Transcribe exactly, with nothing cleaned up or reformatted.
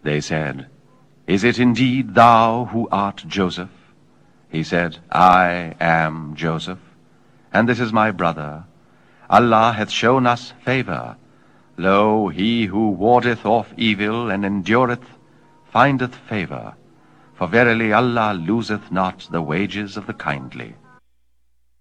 They said, Is it indeed thou who art Joseph? He said, I am Joseph, and this is my brother. Allah hath shown us favour. Lo, he who wardeth off evil and endureth findeth favour. For verily Allah loseth not the wages of the kindly.